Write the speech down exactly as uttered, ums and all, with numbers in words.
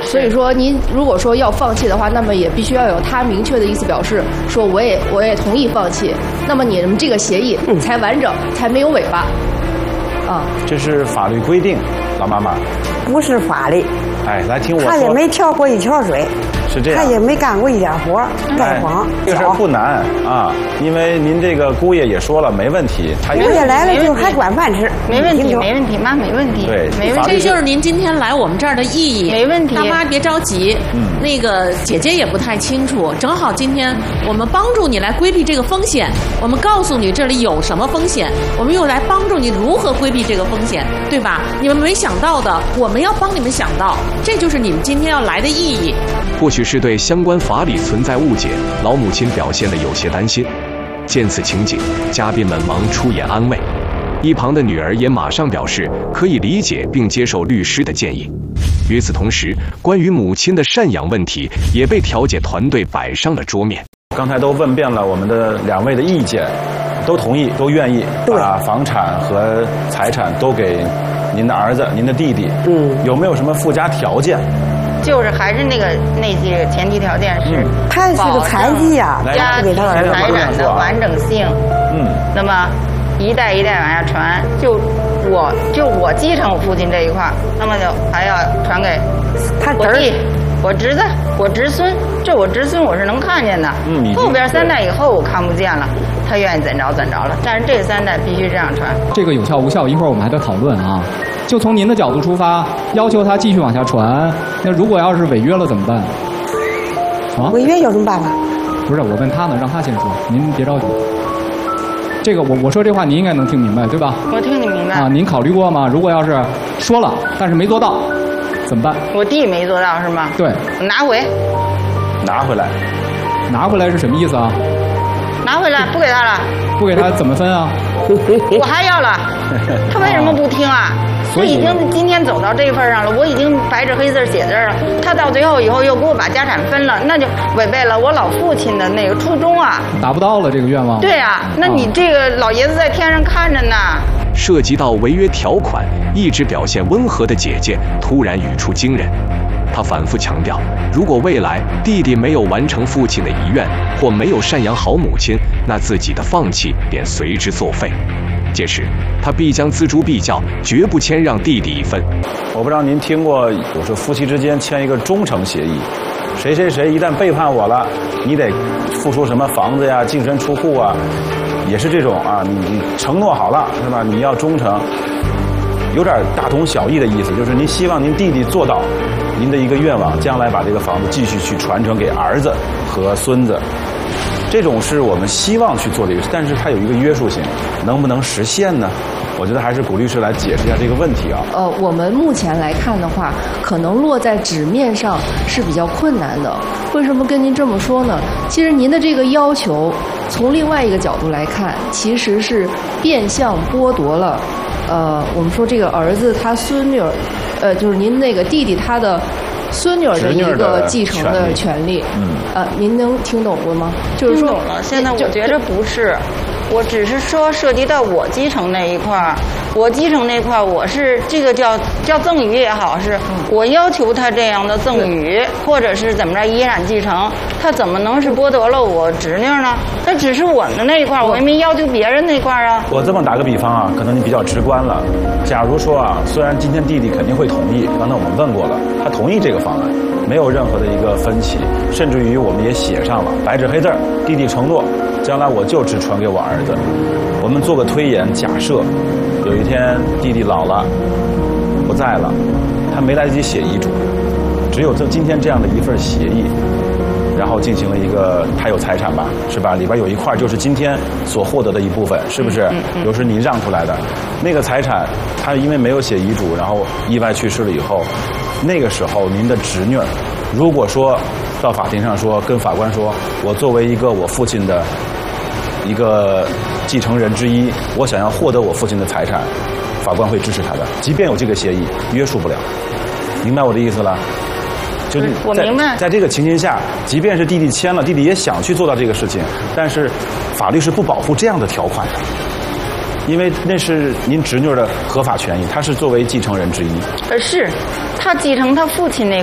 所以说您如果说要放弃的话，那么也必须要有他明确的意思表示，说我也我也同意放弃，那么你们这个协议才完整，才没有尾巴。啊， 这是法律规定，老妈妈。 不是法律。 哎，来听我说。 他也没跳过一条水。 是这样。 他也没干过一点活，盖房。 这个事儿不难啊，因为您这个姑爷也说了，没问题。他姑爷来了就还管饭吃， 没问题，没问题，妈没问题。 对， 没问题。 这就是您今天来我们这儿的意义。 没问题。 大妈别着急，嗯，那个姐姐也不太清楚，正好今天我们帮助你来规避这个风险，我们告诉你这里有什么风险，我们又来帮助你如何规避这个风险，对吧？你们没想到的，我们要帮你们想到，这就是你们今天要来的意义。 或许是对相关法理存在误解，老母亲表现得有些担心。见此情景，嘉宾们忙出言安慰。一旁的女儿也马上表示可以理解并接受律师的建议。与此同时，关于母亲的赡养问题也被调解团队摆上了桌面。 刚才都问遍了我们的两位的意见，都同意，都愿意把房产和财产都给您的儿子、您的弟弟。嗯，有没有什么附加条件？ 就是还是那个那些前提条件是， 他是个残疾呀， 家庭财产的完整性。嗯，那么一代一代往下传，就我就我继承我父亲这一块，那么就还要传给我弟、我侄子、我侄孙。这我侄孙我是能看见的，嗯，后边三代以后我看不见了，他愿意怎着怎着了。但是这三代必须这样传。 这个有效无效，一会儿我们还得讨论啊。就从您的角度出发，要求他继续往下传。那如果要是违约了怎么办？ 啊？违约有什么办法？ 不是，我问他呢，让他先说，您别着急。这个我我说这话您应该能听明白，对吧？ 我听你明白。 啊，您考虑过吗？如果要是说了，但是没做到，怎么办？ 我弟没做到是吗？ 对。 拿回。 拿回来。 拿回来是什么意思啊？ 拿回来，不给他了。 不给他怎么分啊？ 我还要了，他为什么不听啊？他已经今天走到这份上了，我已经白纸黑字写字了。他到最后以后又给我把家产分了，那就违背了我老父亲的那个初衷啊！ 达不到了这个愿望。 对啊，那你这个老爷子在天上看着呢。 涉及到违约条款，一直表现温和的姐姐突然语出惊人。她反复强调，如果未来弟弟没有完成父亲的遗愿，或没有赡养好母亲，那自己的放弃便随之作废。届时，他必将锱铢必较，绝不谦让弟弟一分。 我不知道您听过，有时候夫妻之间签一个忠诚协议，谁谁谁一旦背叛我了，你得付出什么房子呀、净身出户啊，也是这种啊，你你承诺好了是吧？你要忠诚，有点大同小异的意思，就是您希望您弟弟做到您的一个愿望，将来把这个房子继续去传承给儿子和孙子。这种是我们希望去做的一个，但是它有一个约束性，能不能实现呢？我觉得还是古律师来解释一下这个问题啊。 呃，我们目前来看的话，可能落在纸面上是比较困难的。为什么跟您这么说呢？其实您的这个要求，从另外一个角度来看，其实是变相剥夺了，呃，我们说这个儿子他孙女儿，呃，就是您那个弟弟他的孙女儿的一个继承的权利。嗯，呃，您能听懂了吗？就是说， 听懂了。现在我觉得不是。我只是说涉及到我继承那一块儿，我继承那块儿，我是这个叫叫赠与也好，是我要求他这样的赠与，或者是怎么着遗产继承，他怎么能是剥夺了我侄女呢？那只是我的那一块儿，我也没要求别人那块儿啊。 我这么打个比方啊，可能你比较直观了。假如说啊，虽然今天弟弟肯定会同意，刚才我们问过了，他同意这个方案，没有任何的一个分歧，甚至于我们也写上了白纸黑字，弟弟承诺，将来我就只传给我儿子。我们做个推演，假设有一天弟弟老了，不在了，他没来得及写遗嘱，只有这今天这样的一份协议，然后进行了一个他有财产吧，是吧？里边有一块就是今天所获得的一部分，是不是？有时你让出来的那个财产，他因为没有写遗嘱，然后意外去世了以后，那个时候您的侄女，如果说到法庭上说，跟法官说，我作为一个我父亲的一个继承人之一，我想要获得我父亲的财产，法官会支持他的，即便有这个协议，约束不了。明白我的意思了？就是我明白。 在这个情形下，即便是弟弟签了，弟弟也想去做到这个事情，但是法律是不保护这样的条款的，因为那是您侄女的合法权益，她是作为继承人之一。 呃，是，他继承他父亲那